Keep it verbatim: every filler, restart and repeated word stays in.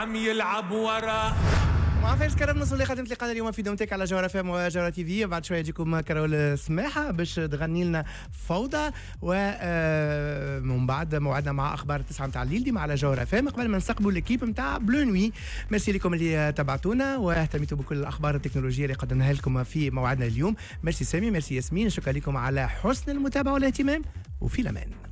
عم يلعب ورا. مع فارس كرم نصل لخاتمة لقاءنا اليوم في دومتك على جوهرة فام وجوهرة تي في. بعد شوية يجيكم كارول سماحة باش تغني لنا فوضى، ومن بعد موعدنا مع أخبار التسعة متاع الليل ديما على جوهرة فام قبل ما نستقبلوا الكيب متاع بلو نوي. ميرسي لكم اللي تابعتونا واهتميتوا بكل الأخبار التكنولوجية اللي قدمناها لكم في موعدنا اليوم. ميرسي سامي، ميرسي ياسمين، شكرا لكم على حسن المتابعة والاهتمام، وفي الأمان.